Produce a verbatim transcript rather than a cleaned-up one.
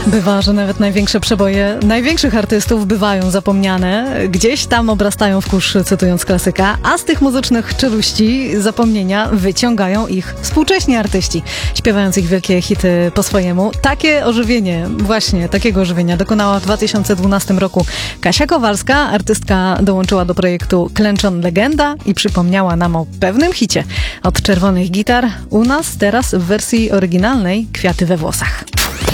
Bywa, że nawet największe przeboje największych artystów bywają zapomniane. Gdzieś tam obrastają w kurz, cytując klasyka, a z tych muzycznych czeluści zapomnienia wyciągają ich współcześni artyści, śpiewając ich wielkie hity po swojemu. Takie ożywienie, właśnie takiego ożywienia dokonała w dwa tysiące dwunastym roku Kasia Kowalska. Artystka dołączyła do projektu Klęczon Legenda i przypomniała nam o pewnym hicie od Czerwonych Gitar. U nas teraz w wersji oryginalnej Kwiaty we włosach.